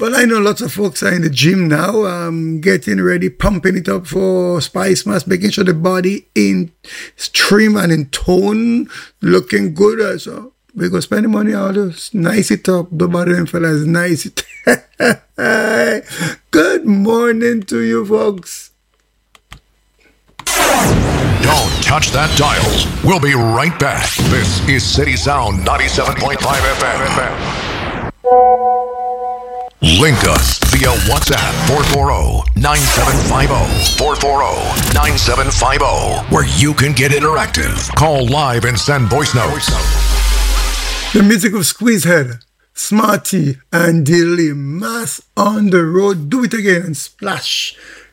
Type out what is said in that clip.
Well, I know lots of folks are in the gym now, getting ready, pumping it up for Spice Mass, making sure the body in trim and in tone, looking good. So we go spend the money out, just nice it up. The body them fellas, nice it. Good morning to you folks. Don't touch that dial. We'll be right back. This is City Sound 97.5 FM. Link us via WhatsApp 440-9750. 440-9750. Where you can get interactive. Call live and send voice notes. The music of Squeezehead, Smarty, and Dilly. Mass on the road. Do it again and splash.